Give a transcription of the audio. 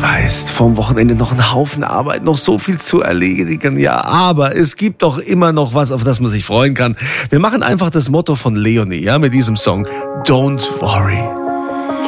weiß, vorm Wochenende noch ein Haufen Arbeit, noch so viel zu erledigen. Ja, aber es gibt doch immer noch was, auf das man sich freuen kann. Wir machen einfach das Motto von Leonie, ja, mit diesem Song Don't Worry.